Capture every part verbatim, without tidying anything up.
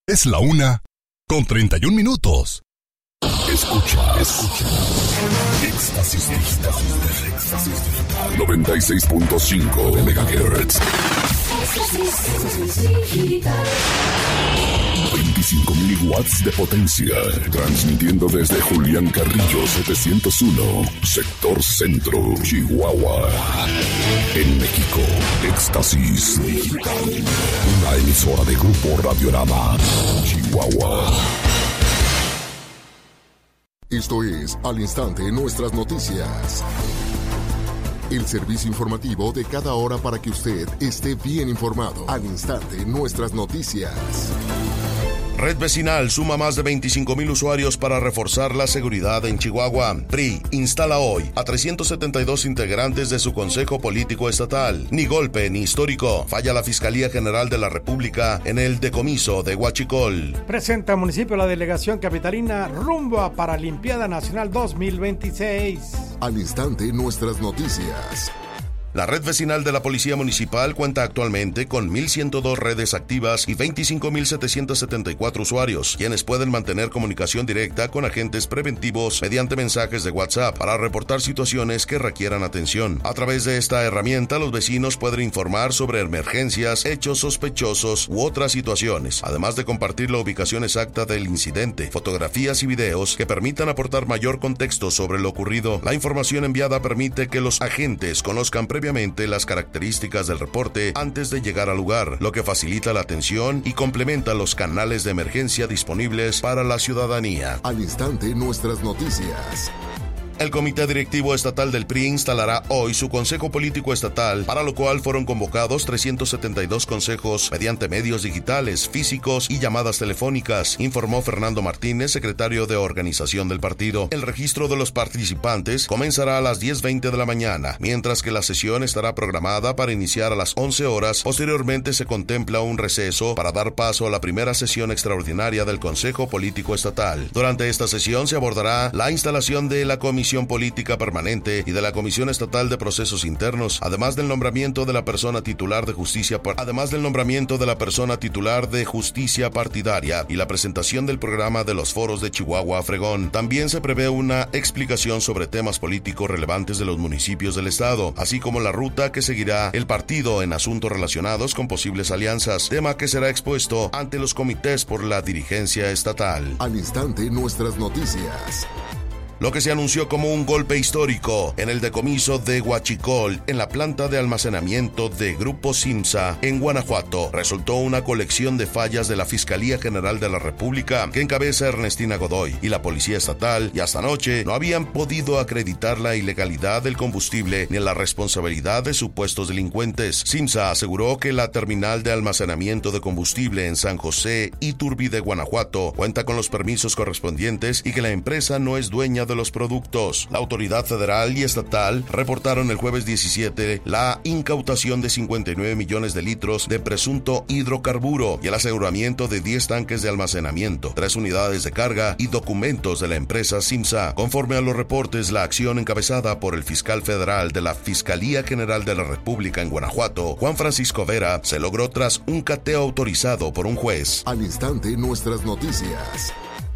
Es la una con treinta y un minutos. Escucha, escucha. Éxtasis digital. Éxtasis digital. noventa y seis punto cinco megahertz. veinticinco mil watts de potencia. Transmitiendo desde Julián Carrillo setecientos uno, sector centro, Chihuahua. En México, Éxtasis Digital. Una emisora de Grupo Radiorama, Chihuahua. Esto es Al Instante Nuestras Noticias. El servicio informativo de cada hora para que usted esté bien informado. Al Instante Nuestras Noticias. Red Vecinal suma más de veinticinco mil usuarios para reforzar la seguridad en Chihuahua. P R I instala hoy a trescientos setenta y dos integrantes de su Consejo Político Estatal. Ni golpe ni histórico. Falla la Fiscalía General de la República en el decomiso de Huachicol. Presenta municipio la delegación capitalina rumbo a Paralimpiada Nacional dos mil veintiséis. Al Instante Nuestras Noticias. La red vecinal de la Policía Municipal cuenta actualmente con mil ciento dos redes activas y veinticinco mil setecientos setenta y cuatro usuarios, quienes pueden mantener comunicación directa con agentes preventivos mediante mensajes de WhatsApp para reportar situaciones que requieran atención. A través de esta herramienta, los vecinos pueden informar sobre emergencias, hechos sospechosos u otras situaciones, además de compartir la ubicación exacta del incidente, fotografías y videos que permitan aportar mayor contexto sobre lo ocurrido. La información enviada permite que los agentes conozcan previamente previamente las características del reporte antes de llegar al lugar, lo que facilita la atención y complementa los canales de emergencia disponibles para la ciudadanía. Al Instante Nuestras Noticias. El Comité Directivo Estatal del P R I instalará hoy su Consejo Político Estatal, para lo cual fueron convocados trescientos setenta y dos consejos mediante medios digitales, físicos y llamadas telefónicas, informó Fernando Martínez, secretario de Organización del partido. El registro de los participantes comenzará a las diez veinte de la mañana, mientras que la sesión estará programada para iniciar a las once horas. Posteriormente se contempla un receso para dar paso a la primera sesión extraordinaria del Consejo Político Estatal. Durante esta sesión se abordará la instalación de la Comisión Política Permanente y de la Comisión Estatal de Procesos Internos, además del nombramiento de la persona titular de justicia, además del nombramiento de la persona titular de justicia partidaria y la presentación del programa de los foros de Chihuahua Fregón. También se prevé una explicación sobre temas políticos relevantes de los municipios del estado, así como la ruta que seguirá el partido en asuntos relacionados con posibles alianzas, tema que será expuesto ante los comités por la dirigencia estatal. Al Instante Nuestras Noticias. Lo que se anunció como un golpe histórico en el decomiso de Huachicol en la planta de almacenamiento de Grupo Simsa en Guanajuato resultó una colección de fallas de la Fiscalía General de la República que encabeza Ernestina Godoy y la Policía Estatal, y hasta anoche no habían podido acreditar la ilegalidad del combustible ni la responsabilidad de supuestos delincuentes. Simsa aseguró que la terminal de almacenamiento de combustible en San José, Iturbide, Guanajuato, cuenta con los permisos correspondientes y que la empresa no es dueña de los productos. La autoridad federal y estatal reportaron el jueves diecisiete la incautación de cincuenta y nueve millones de litros de presunto hidrocarburo y el aseguramiento de diez tanques de almacenamiento, tres unidades de carga y documentos de la empresa Simsa. Conforme a los reportes, la acción encabezada por el fiscal federal de la Fiscalía General de la República en Guanajuato, Juan Francisco Vera, se logró tras un cateo autorizado por un juez. Al Instante Nuestras Noticias.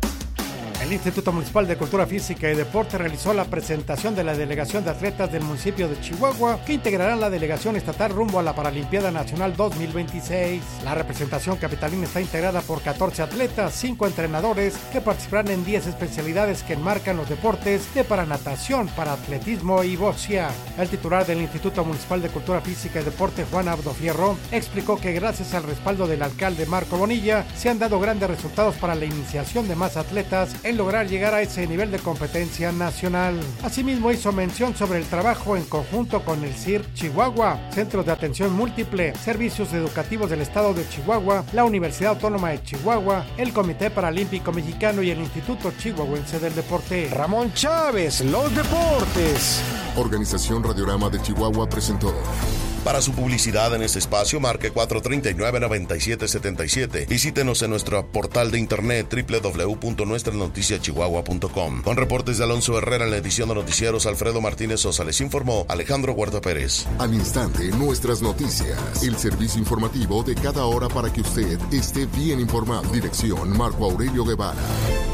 El Instituto Municipal de Cultura Física y Deporte realizó la presentación de la delegación de atletas del municipio de Chihuahua, que integrarán la delegación estatal rumbo a la Paralimpiada Nacional dos mil veintiséis. La representación capitalina está integrada por catorce atletas, cinco entrenadores, que participarán en diez especialidades que enmarcan los deportes de paranatación, paraatletismo y boxeo. El titular del Instituto Municipal de Cultura Física y Deporte, Juan Abdo Fierro, explicó que gracias al respaldo del alcalde Marco Bonilla, se han dado grandes resultados para la iniciación de más atletas en lograr llegar a ese nivel de competencia nacional. Asimismo, hizo mención sobre el trabajo en conjunto con el C I R Chihuahua, Centros de Atención Múltiple, Servicios Educativos del Estado de Chihuahua, la Universidad Autónoma de Chihuahua, el Comité Paralímpico Mexicano y el Instituto Chihuahuense del Deporte. Ramón Chávez, los deportes. Organización Radiorama de Chihuahua presentó Para su publicidad en este espacio, marque cuatro tres nueve, nueve siete siete siete. Visítenos en nuestro portal de internet doble u doble u doble u punto nuestra noticia chihuahua punto com. Con reportes de Alonso Herrera en la edición de noticieros, Alfredo Martínez Sosa les informó Alejandro Huerta Pérez. Al instante, nuestras noticias. El servicio informativo de cada hora para que usted esté bien informado. Dirección Marco Aurelio Guevara.